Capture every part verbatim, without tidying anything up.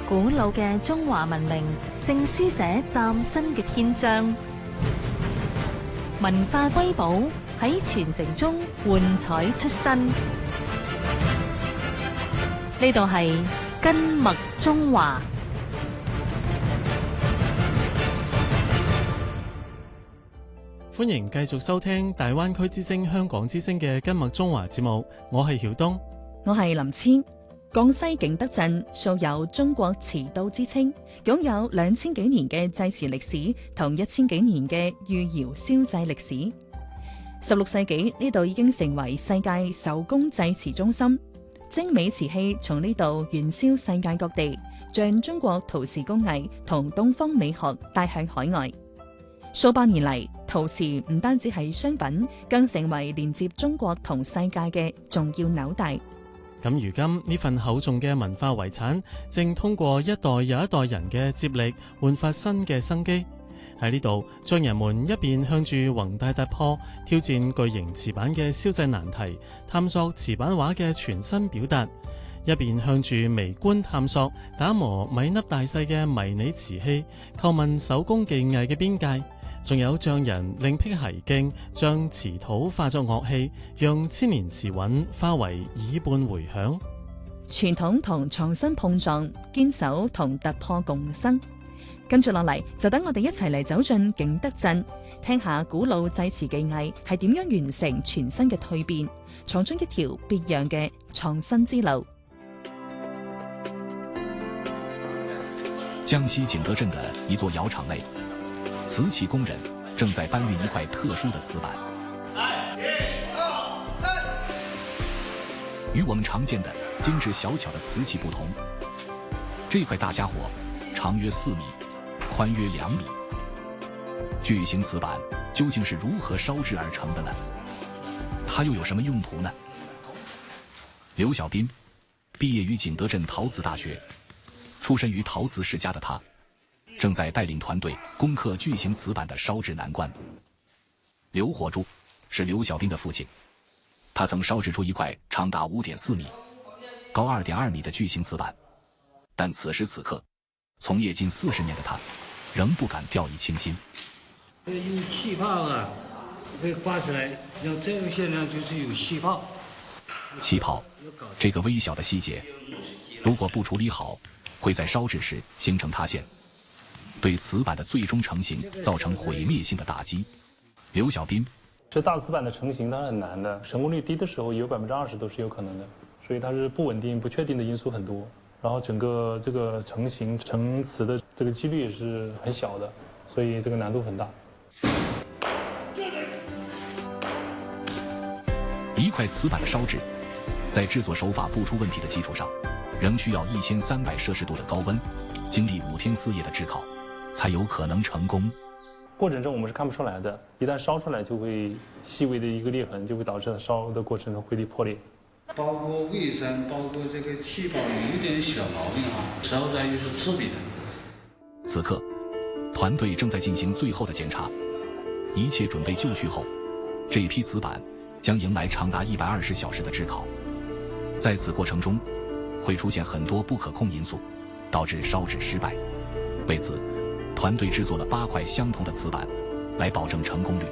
古老嘅中華文明正書寫嶄新嘅篇章，文化瑰寶喺傳承中喚彩出新。呢度係根脈中華。 歡迎繼續收聽大灣區之聲香港之聲嘅根脈中華節目，我係曉東， 我係林千。江西景德鎮素有中國瓷都之稱，擁有兩千幾年嘅製瓷歷史同一千幾年嘅御窯燒製歷史。十六世紀呢度已經成為世界手工製瓷中心，精美瓷器從呢度遠銷世界各地，將中國陶瓷工藝同東方美學帶向海外。數百年嚟，陶瓷唔單止係商品，更成為連接中國同世界嘅重要紐帶。 咁如今呢份厚重嘅文化遺產，正通過一代又一代人嘅接力，煥發新嘅生機。喺呢度，匠人們一邊向住宏大突破，挑戰巨型瓷板嘅燒製難題，探索瓷板畫嘅全新表達；一邊向住微觀探索，打磨米粒大細嘅迷你瓷器，叩問手工技藝嘅邊界。仲有匠人另辟蹊徑，將瓷土化作樂器，讓千年瓷韻化為耳畔迴響。 傳統同創新碰撞，堅守同突破共生。跟住落嚟，就等我哋一齊嚟走進景德鎮，聽下古老製瓷技藝係點樣完成全新嘅蛻變，闖出一條別樣嘅創新之路。 江西景德鎮的一座窯廠內，瓷器工人正在搬運一塊特殊的瓷板。與我們常見的精緻小巧的瓷器不同，這塊大家伙長約四米，寬約兩米。巨型瓷板究竟是如何燒製而成的呢？它又有什麼用途呢？劉小斌畢業於景德鎮陶瓷大學，出身於陶瓷世家的他，正在帶領團隊攻克巨型瓷板的燒製難關。劉火柱是劉小斌的父親，他曾燒製出一塊長達五點四米、高二點二米的巨型瓷板，但此時此刻，從業近四十年的他，仍不敢掉以輕心。 用氣泡啊，可以掛起來，像這個現象就是有氣泡。 氣泡這個微小的細節，如果不處理好，會在燒製時形成塌陷，對瓷板的最終成型造成毀滅性的打擊。劉小斌， 這大瓷板的成型它是很難的，成功率低的時候有百分之二十都是有可能的，所以它是不穩定、不確定的因素很多。然後整個這個成型成瓷的這個幾率也是很小的，所以這個難度很大。 一塊瓷板的燒製，在製作手法不出問題的基礎上，仍需要一千三百攝氏度的高溫，經歷五天四夜的炙烤，才有可能成功。 過程中我們是看不出來的，一旦燒出來就會細微的一個裂痕，就會導致它燒的過程中會破裂。 包括衛生，包括這個氣泡有點小毛病啊，燒在就是刺鼻的。 此刻，團隊正在進行最後的檢查，一切準備就緒後，這批瓷板將迎來長達一百二十小時的炙烤。在此過程中，會出現很多不可控因素，導致燒製失敗。為此，團隊製作了八塊相同的瓷板，來保證成功率。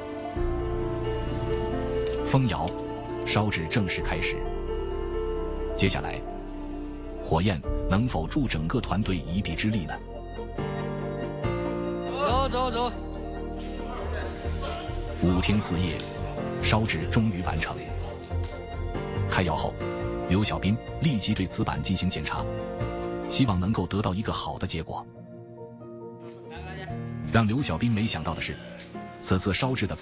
封窯，燒製正式開始。接下來，火焰能否助整個團隊一臂之力呢？ 走走走！ 五天四夜，燒製終於完成。開窯後，劉小斌立即對瓷板進行檢查，希望能夠得到一個好的結果。讓劉小斌沒想到的是，此次燒製的